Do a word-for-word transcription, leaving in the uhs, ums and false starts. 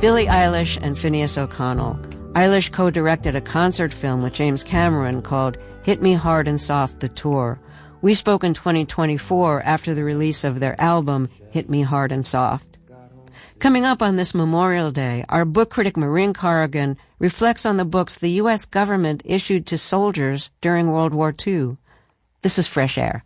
Billie Eilish and Phineas O'Connell. Eilish co-directed a concert film with James Cameron called Hit Me Hard and Soft, The Tour. We spoke in twenty twenty-four after the release of their album, Hit Me Hard and Soft. Coming up on this Memorial Day, our book critic Maureen Corrigan reflects on the books the U S government issued to soldiers during World War Two. This is Fresh Air.